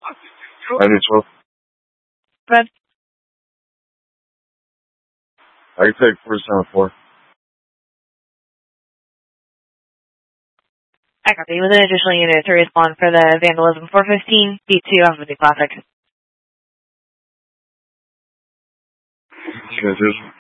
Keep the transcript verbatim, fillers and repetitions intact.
I do twelve. Red. I can take four seven four. I copy. With an additional unit to respond for the vandalism four fifteen, B two off of the Classic. Transition.